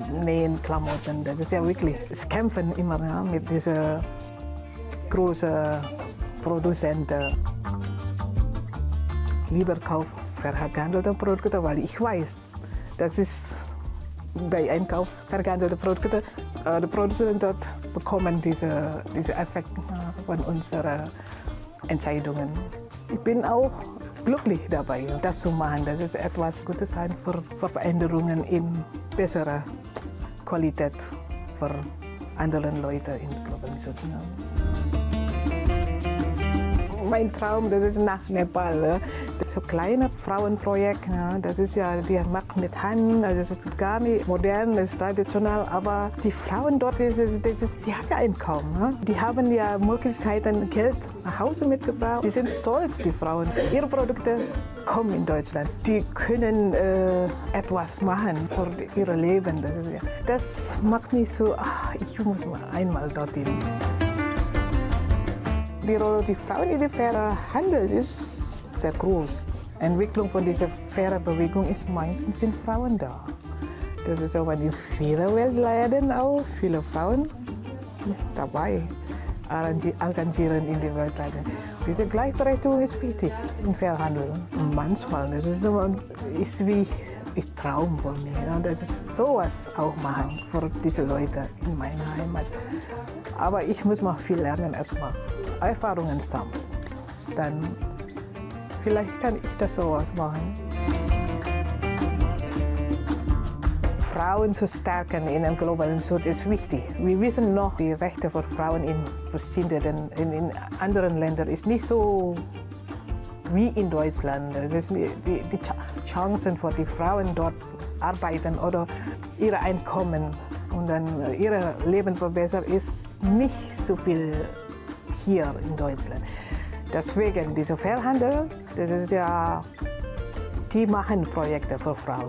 nähen Klamotten. Das ist ja wirklich, es kämpfen immer, ja, mit diesen großen Produzenten. Lieber kauf verhandelte Produkte, weil ich weiß, das ist bei Einkauf verhandelte Produkte, die Produzenten dort bekommen diese Effekt von unseren Entscheidungen. Ich bin auch glücklich dabei, das zu machen. Das ist etwas Gutes für Veränderungen in besserer Qualität für andere Leute in Global Süd. Mein Traum, das ist nach Nepal. Das ist so ein kleines Frauenprojekt. Das ist ja, die macht mit Hand, also das ist gar nicht modern, das ist traditionell, aber die Frauen dort, die haben ja Einkommen. Die haben ja Möglichkeiten, Geld nach Hause mitgebracht. Die sind stolz, die Frauen. Ihre Produkte kommen in Deutschland. Die können etwas machen für ihr Leben. Das macht mich so, ich muss mal einmal dorthin. Die Rolle der Frauen in der fairen Handel ist sehr groß. Die Entwicklung von dieser fairen Bewegung ist meistens sind Frauen da. Das ist auch in vielen Weltländern auch viele Frauen dabei engagieren in die Weltländer. Diese Gleichberechtigung ist wichtig im Fairhandel. Und manchmal, das ist wie ein Traum von mir, dass ich sowas auch machen für diese Leute in meiner Heimat. Aber ich muss noch viel lernen erstmal. Erfahrungen sammeln. Dann vielleicht kann ich das sowas machen. Frauen zu stärken in einem globalen Süd ist wichtig. Wir wissen noch, die Rechte für Frauen in anderen Ländern ist nicht so wie in Deutschland. Die Chancen für die Frauen dort arbeiten oder ihre Einkommen und dann ihr Leben verbessern ist nicht so viel hier in Deutschland. Deswegen dieser Fairhandel, das ist ja, die machen Projekte für Frauen.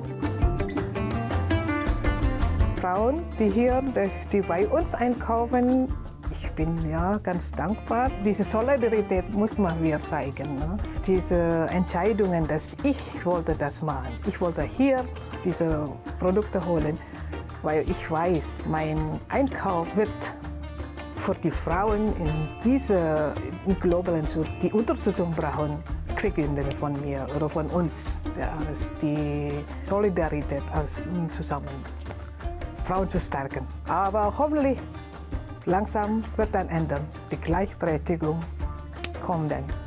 Frauen, die bei uns einkaufen, ich bin ja ganz dankbar. Diese Solidarität muss man wieder zeigen. Ne? Diese Entscheidungen, dass ich wollte das machen. Ich wollte hier diese Produkte holen, weil ich weiß, mein Einkauf wird für die Frauen in diesem globalen Süd, die Unterstützung brauchen, kriegen von mir oder von uns. Ja, die Solidarität zusammen, Frauen zu stärken. Aber hoffentlich langsam wird dann ändern. Die Gleichberechtigung kommt dann.